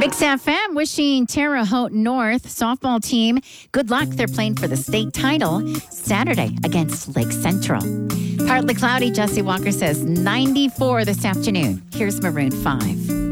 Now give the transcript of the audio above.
Big Sam fam wishing Terre Haute North softball team good luck. They're playing for the state title Saturday against Lake Central. Partly cloudy, Jesse Walker says 94 this afternoon. Here's Maroon 5.